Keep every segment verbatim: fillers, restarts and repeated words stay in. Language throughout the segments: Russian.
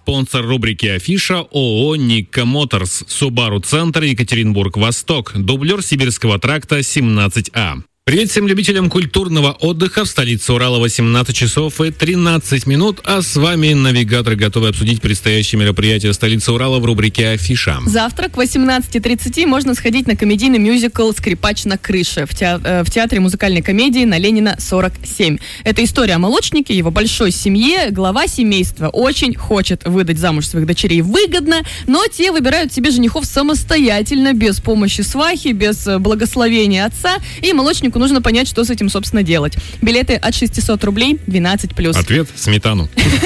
Спонсор рубрики «Афиша» ООО «Никко Моторс», Subaru Центр, Екатеринбург-Восток, дублер Сибирского тракта семнадцать А. Привет всем любителям культурного отдыха. В столице Урала восемнадцать часов и тринадцать минут, а с вами навигаторы, готовы обсудить предстоящие мероприятия столицы Урала в рубрике «Афиша». Завтра к восемнадцати тридцати можно сходить на комедийный мюзикл «Скрипач на крыше» в, теа- в театре музыкальной комедии на Ленина сорок семь. Это история о молочнике, его большой семье. Глава семейства очень хочет выдать замуж своих дочерей выгодно, но те выбирают себе женихов самостоятельно, без помощи свахи, без благословения отца, и молочнику нужно понять, что с этим, собственно, делать. Билеты от шестисот рублей, двенадцать плюс. Ответ – сметану.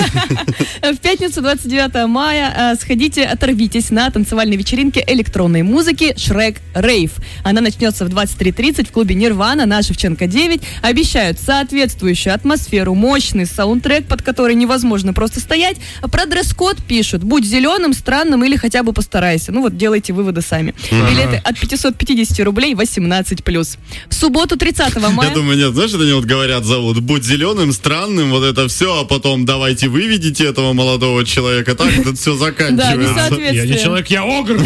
В пятницу, двадцать девятого мая, сходите, оторвитесь на танцевальной вечеринке электронной музыки «Шрек Рейв». Она начнется в двадцать три тридцать в клубе «Нирвана» на Шевченко девять. Обещают соответствующую атмосферу, мощный саундтрек, под который невозможно просто стоять. Про дресс-код пишут: будь зеленым, странным или хотя бы постарайся. Ну вот, делайте выводы сами. Билеты от пятисот пятидесяти рублей, восемнадцать плюс. В субботу, тридцатого мая... Я думаю, нет, знаешь, это они вот говорят, зовут: будь зеленым, странным, вот это все, а потом давайте выведите этого молодого человека. Так это все заканчивается. Да, несоответствие. Я не человек, я огр.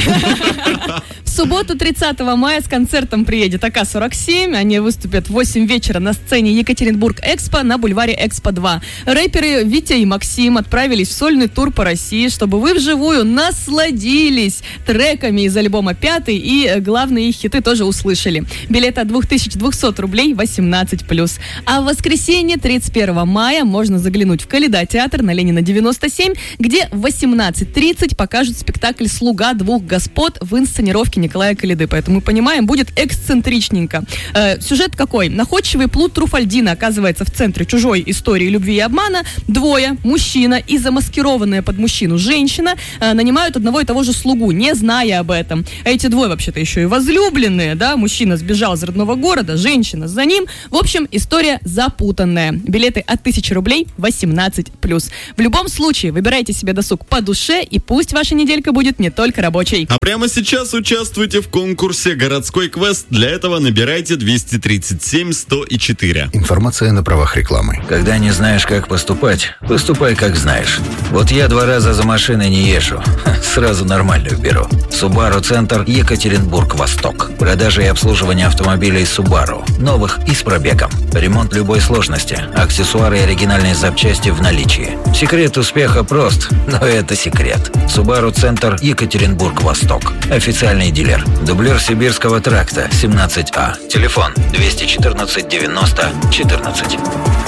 В субботу, тридцатого мая, с концертом приедет А К сорок семь. Они выступят в восемь вечера на сцене Екатеринбург-Экспо на бульваре Экспо два. Рэперы Витя и Максим отправились в сольный тур по России, чтобы вы вживую насладились треками из альбома «Пятый» и главные их хиты тоже услышали. Билет от две тысячи двести рублей, восемнадцать плюс. А в воскресенье, тридцать первого мая, можно заглянуть в Калейда-театр на Ленина девяносто семь, где в восемнадцать тридцать покажут спектакль «Слуга двух господ» в инсценировке Николая Калиды. Поэтому мы понимаем, будет эксцентричненько. Э, сюжет какой? Находчивый плут Труфальдино оказывается в центре чужой истории любви и обмана. Двое, мужчина и замаскированная под мужчину женщина, э, нанимают одного и того же слугу, не зная об этом. А эти двое вообще-то еще и возлюбленные, да? Мужчина сбежал из родного города, женщина за ним. В общем, история запутанная. Билеты от тысячи рублей, восемнадцать плюс. В любом случае, выбирайте себе досуг по душе, и пусть ваша неделька будет не только рабочей. А прямо сейчас участвуйте в конкурсе «Городской квест». Для этого набирайте двести тридцать семь сто четыре. Информация на правах рекламы. Когда не знаешь, как поступать, поступай, как знаешь. Вот я два раза за машиной не езжу. Сразу нормальную беру. Subaru Центр, Екатеринбург-Восток. Продажа и обслуживание автомобилей Subaru. Новых и с пробегом. Ремонт любой сложности. Аксессуары и оригинальные запчасти в наличии. Секрет успеха прост, но это секрет. Subaru Центр, Екатеринбург-Восток. Официальный дилер. Дублер Сибирского тракта семнадцать А. Телефон двести четырнадцать девяносто четырнадцать.